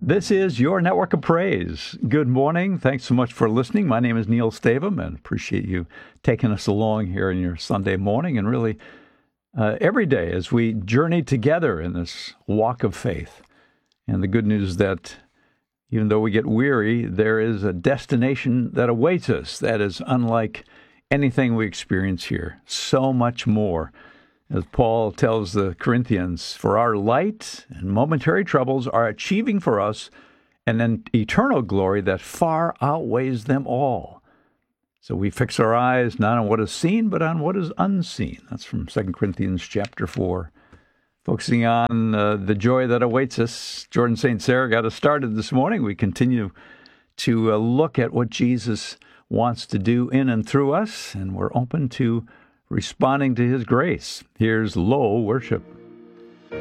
This is your Network of Praise. Good morning. Thanks so much for listening. My name is Neil Stavum, and appreciate you taking us along here in your Sunday morning and really every day as we journey together in this walk of faith. And the good news is that even though we get weary, there is a destination that awaits us that is unlike anything we experience here. So much more. As Paul tells the Corinthians, for our light and momentary troubles are achieving for us an eternal glory that far outweighs them all. So we fix our eyes not on what is seen, but on what is unseen. That's from 2 Corinthians chapter 4. Focusing on the joy that awaits us. Jordan St. Sarah got us started this morning. We continue to look at what Jesus wants to do in and through us, and we're open to responding to his grace. Here's Low Worship.